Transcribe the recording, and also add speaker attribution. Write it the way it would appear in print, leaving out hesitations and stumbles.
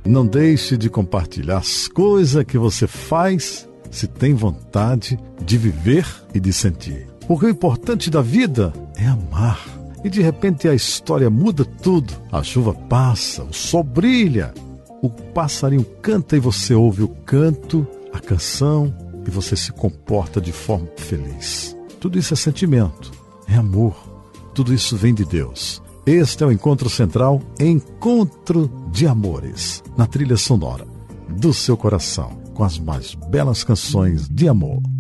Speaker 1: Não deixe de compartilhar as coisas que você faz se tem vontade de viver e de sentir. Porque o importante da vida é amar. E de repente a história muda tudo. A chuva passa, o sol brilha, o passarinho canta e você ouve o canto, a canção, e você se comporta de forma feliz. Tudo isso é sentimento, é amor. Tudo isso vem de Deus. Este é o Encontro Central, Encontro de Amores, na trilha sonora do seu coração, com as mais belas canções de amor.